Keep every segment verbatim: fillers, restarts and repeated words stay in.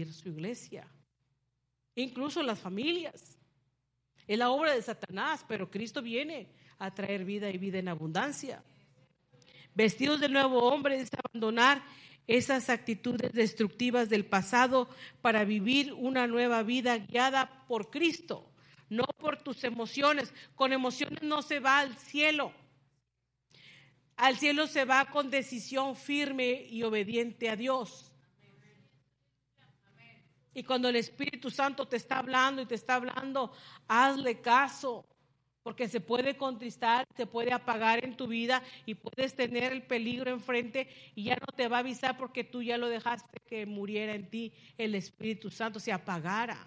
destruir su iglesia, incluso las familias. Es la obra de Satanás, pero Cristo viene a traer vida y vida en abundancia. Vestidos del nuevo hombre es abandonar esas actitudes destructivas del pasado para vivir una nueva vida guiada por Cristo, no por tus emociones. Con emociones no se va al cielo. Al cielo se va con decisión firme y obediente a Dios. Y cuando el Espíritu Santo te está hablando y te está hablando, hazle caso, porque se puede contristar, se puede apagar en tu vida y puedes tener el peligro enfrente y ya no te va a avisar porque tú ya lo dejaste que muriera en ti, el Espíritu Santo se apagara.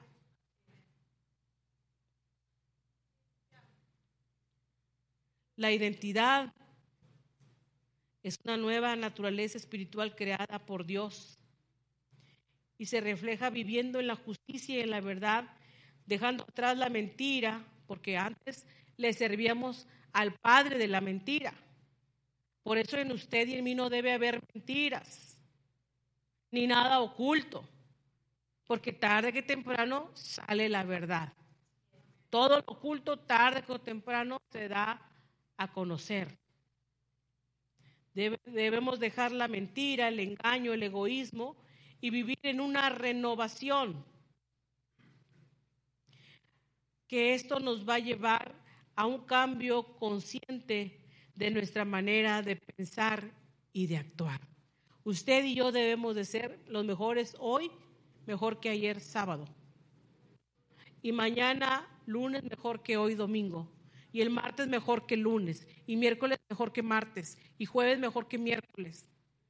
La identidad es una nueva naturaleza espiritual creada por Dios y se refleja viviendo en la justicia y en la verdad, dejando atrás la mentira, porque antes le servíamos al padre de la mentira. Por eso en usted y en mí no debe haber mentiras, ni nada oculto, porque tarde que temprano sale la verdad. Todo lo oculto tarde que temprano se da a conocer. Debe, debemos dejar la mentira, el engaño, el egoísmo y vivir en una renovación. Que esto nos va a llevar a un cambio consciente de nuestra manera de pensar y de actuar. Usted y yo debemos de ser los mejores hoy, mejor que ayer sábado. Y mañana lunes mejor que hoy domingo. Y el martes mejor que el lunes. Y miércoles mejor que martes. Y jueves mejor que miércoles.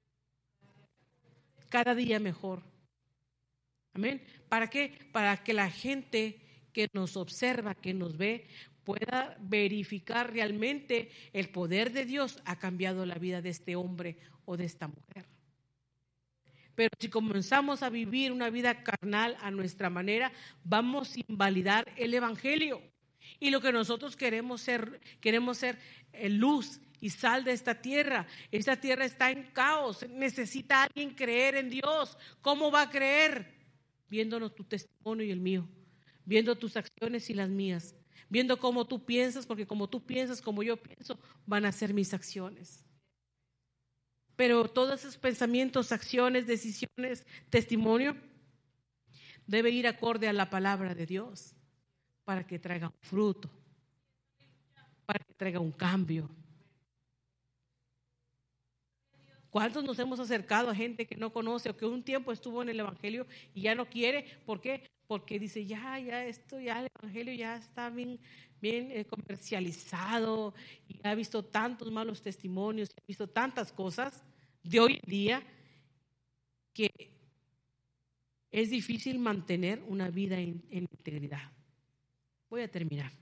Cada día mejor. Amén. ¿Para qué? Para que la gente que nos observa, que nos ve, pueda verificar realmente el poder de Dios ha cambiado la vida de este hombre o de esta mujer. Pero si comenzamos a vivir una vida carnal a nuestra manera, vamos a invalidar el evangelio. Y lo que nosotros queremos ser, queremos ser luz y sal de esta tierra. Esta tierra está en caos, necesita alguien creer en Dios. ¿Cómo va a creer? Viéndonos tu testimonio y el mío, viendo tus acciones y las mías, viendo cómo tú piensas, porque como tú piensas, como yo pienso, van a ser mis acciones. Pero todos esos pensamientos, acciones, decisiones, testimonio, debe ir acorde a la palabra de Dios para que traiga un fruto, para que traiga un cambio. ¿Cuántos nos hemos acercado a gente que no conoce o que un tiempo estuvo en el evangelio y ya no quiere? ¿Por qué? Porque dice, ya, ya esto, ya el evangelio ya está bien, bien eh, comercializado y ha visto tantos malos testimonios, ha visto tantas cosas de hoy en día que es difícil mantener una vida en, en integridad. Voy a terminar.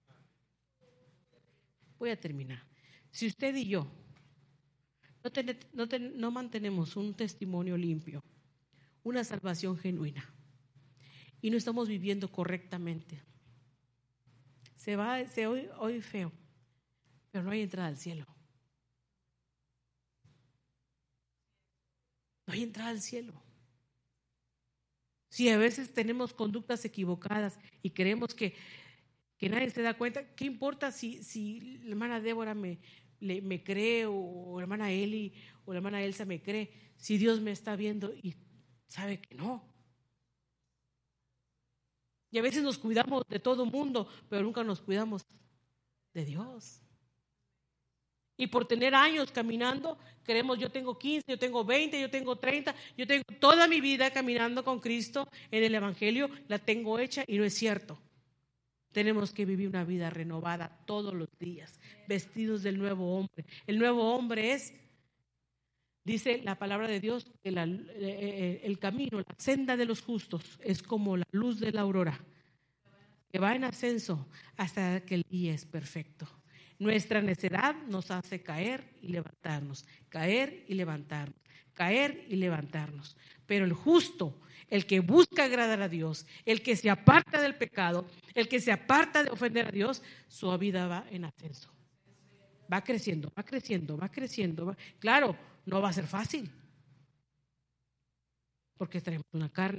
Voy a terminar. Si usted y yo no, ten, no, ten, no mantenemos un testimonio limpio, una salvación genuina, y no estamos viviendo correctamente, se va, se oye, oye feo, pero no hay entrada al cielo. No hay entrada al cielo. Si a veces tenemos conductas equivocadas y creemos que, que nadie se da cuenta, ¿qué importa si, si la hermana Débora me, le, me cree o, o la hermana Eli o la hermana Elsa me cree? Si Dios me está viendo y sabe que no. Y a veces nos cuidamos de todo mundo, pero nunca nos cuidamos de Dios. Y por tener años caminando, creemos yo tengo quince, yo tengo veinte, yo tengo treinta, yo tengo toda mi vida caminando con Cristo en el evangelio, la tengo hecha y no es cierto. Tenemos que vivir una vida renovada todos los días, vestidos del nuevo hombre. El nuevo hombre es, dice la palabra de Dios, que la, el, el camino, la senda de los justos es como la luz de la aurora, que va en ascenso hasta que el día es perfecto. Nuestra necedad nos hace caer y levantarnos, caer y levantarnos, caer y levantarnos. Pero el justo, el que busca agradar a Dios, el que se aparta del pecado, el que se aparta de ofender a Dios, su vida va en ascenso. Va creciendo, va creciendo, va creciendo. Va. Claro, no va a ser fácil, porque tenemos una carne.